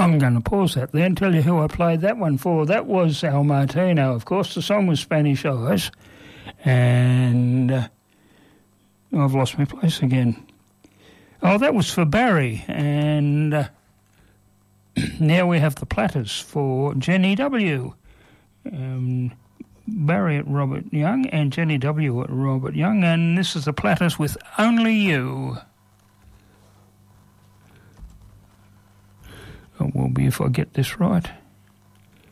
I'm going to pause that there and tell you who I played that one for. That was Al Martino, of course. The song was Spanish Eyes. And I've lost my place again. Oh, that was for Barry. And now we have the Platters for Jenny W. Barry at Robert Young and Jenny W. at Robert Young. And this is the Platters with Only You. It will be if I get this right.